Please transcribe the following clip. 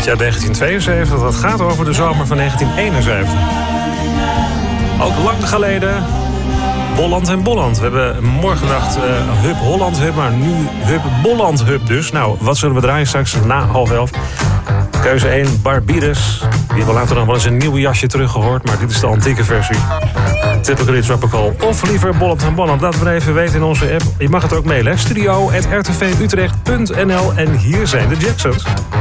liedje uit 1972, dat gaat over de zomer van 1971. Ook lang geleden, Bolland en Bolland. We hebben morgennacht Hup Holland Hup, maar nu Hup Bolland Hup dus. Nou, wat zullen we draaien straks na 10:30? Keuze 1, Barbides. Die hebben later nog wel eens een nieuw jasje teruggehoord, maar dit is de antieke versie. Typically Tropical. Of liever Bolland en Bolland. Laat me even weten in onze app. Je mag het ook mailen. Studio@rtvutrecht.nl. En hier zijn de Jacksons.